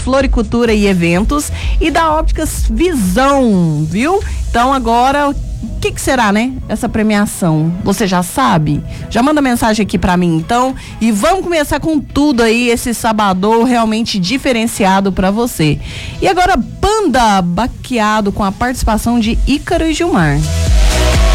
Floricultura e Eventos e da Ópticas Visão, viu? Então agora, o que será, né? Essa premiação, você já sabe? Já manda mensagem aqui pra mim, então, e vamos começar com tudo aí, esse sabadão realmente diferenciado pra você. E agora, Panda Baqueado com a participação de Ícaro e Gilmar.